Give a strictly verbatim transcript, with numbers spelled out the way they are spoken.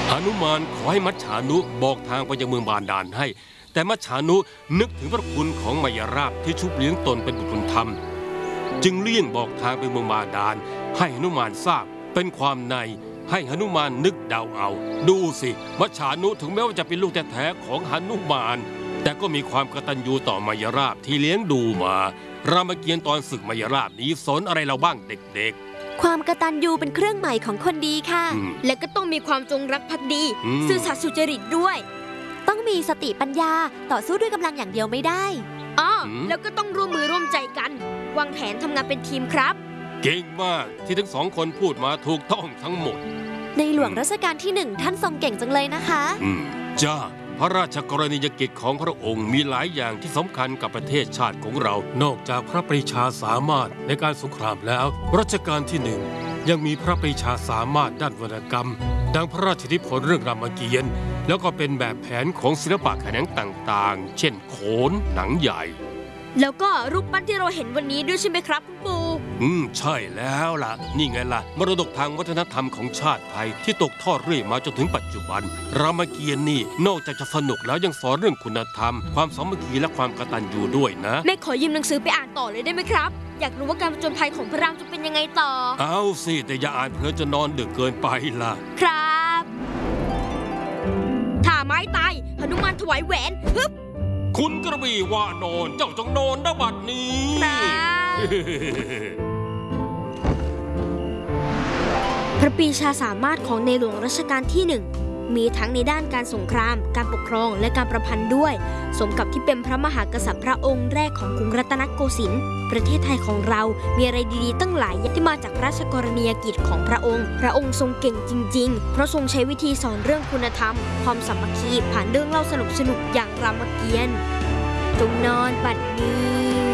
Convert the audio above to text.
หนุมานขอให้มัจฉานุบอกทางไปยังเมืองบาดาลให้แต่มัจฉานุนึกถึงพระคุณของมายราบที่ชุบเลี้ยงตนเป็นบุตรบุญธรรมจึงเลี่ยงบอกทางไปเมืองบาดาลให้หนุมานทราบเป็นความในให้หนุมานนึกเดาเอาดูสิมัจฉานุถึงแม้ว่าจะเป็นลูกแท้ๆของหนุมานแต่ก็มีความกตัญญูต่อมายราบที่เลี้ยงดูมารามเกียรติ์ตอนศึกมายราบนี้สอนอะไรเราบ้างเด็กๆความกตัญญูเป็นเครื่องหมายของคนดีค่ะและก็ต้องมีความจงรักภักดีซื่อสัตย์สุจริตด้วยต้องมีสติปัญญาต่อสู้ด้วยกำลังอย่างเดียวไม่ได้อ๋อแล้วก็ต้องร่วมมือร่วมใจกันวางแผนทำงานเป็นทีมครับเก่งมากที่ทั้งสองคนพูดมาถูกต้องทั้งหมดในหลวงรัชกาลที่หนึ่งท่านทรงเก่งจังเลยนะคะอืมจ้าพระราชกรณียกิจของพระองค์มีหลายอย่างที่สำคัญกับประเทศชาติของเรานอกจากพระปรีชาสามารถในการสงครามแล้วรัชกาลที่หนึ่งยังมีพระปรีชาสามารถด้านวรรณกรรมดังพระราชนิพนธ์เรื่องรามเกียรติ์แล้วก็เป็นแบบแผนของศิลปะแขนงต่างๆเช่นโขนหนังใหญ่แล้วก็รูปปั้นที่เราเห็นวันนี้ด้วยใช่ไหมครับคุณปู่อืมใช่แล้วล่ะนี่ไงล่ะมรดกทางวัฒนธรรมของชาติไทยที่ตกทอดเรื่อยมาจนถึงปัจจุบันรามเกียรติ์นี่นอกจากจะสนุกแล้วยังสอนเรื่องคุณธรรมความสามัคคีและความกตัญญูด้วยนะแม่ขอยืมหนังสือไปอ่านต่อเลยได้ไหมครับอยากรู้ว่าการผจญภัยของพระรามจะเป็นยังไงต่อเอาสิแต่อย่าอ่านเพลินจะนอนดึกเกินไปล่ะครับถ้าไม้ตายหนุมานถวายแหวนฮึบคุณกระบี่ว่านอนเจ้าจงนอนณบัดนี้พระปรีชาสามารถของในหลวงรัชกาลที่หนึ่งมีทั้งในด้านการสงครามการปกครองและการประพันธ์ด้วยสมกับที่เป็นพระมหากษัตริย์พระองค์แรกของกรุงรัตนโกสินทร์ประเทศไทยของเรามีอะไรดีๆตั้งหลายอย่างที่มาจากราชกรณียกิจของพระองค์พระองค์ทรงเก่งจริงๆเพราะทรงใช้วิธีสอนเรื่องคุณธรรมความสามัคคีผ่านเรื่องเล่าสนุกๆอย่างรามเกียรติ์จงนอนบัดนี้